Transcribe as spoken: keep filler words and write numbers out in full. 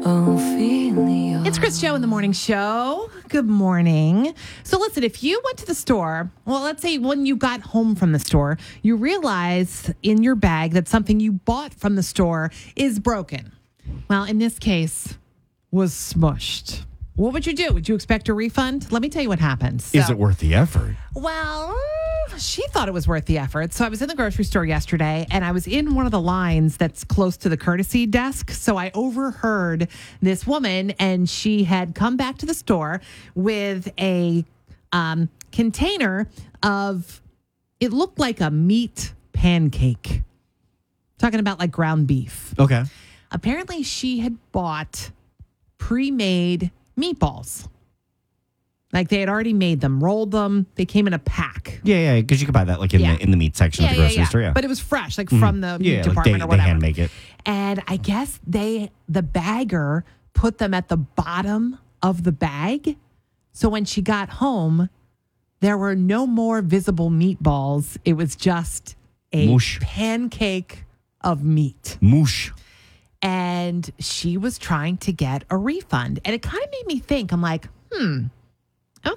Ophelia. It's Chris Joe in the morning show. Good morning. So listen, if you went to the store, well, let's say when you got home from the store, you realize in your bag that something you bought from the store is broken. Well, in this case, was smushed. What would you do? Would you expect a refund? Let me tell you what happened. So, Is it worth the effort? well, she thought it was worth the effort. So I was in the grocery store yesterday and I was in one of the lines that's close to the courtesy desk. So I overheard this woman and she had come back to the store with a um, container of, it looked like a meat pancake. Talking about like ground beef. Okay. Apparently she had bought pre-made meatballs. Like they had already made them, rolled them. They came in a pack. Yeah, yeah, because you could buy that like in Yeah. the in the meat section of the grocery store. Yeah, But it was fresh, like from the meat yeah, like department they, or they whatever. hand make it. And I guess they, the bagger, put them at the bottom of the bag. So when she got home, there were no more visible meatballs. It was just a Moosh. pancake of meat. Moosh. And she was trying to get a refund. And it kind of made me think, I'm like, hmm,